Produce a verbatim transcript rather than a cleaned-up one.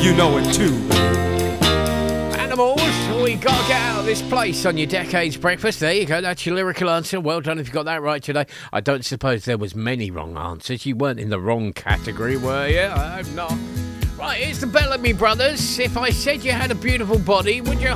you know it too. Animals, we got to get out of this place on your Decades Breakfast. There you go, that's your lyrical answer. Well done if you got that right today. I don't suppose there was many wrong answers. You weren't in the wrong category, were you? I hope not. Right, here's the Bellamy Brothers. If I said you had a beautiful body, would you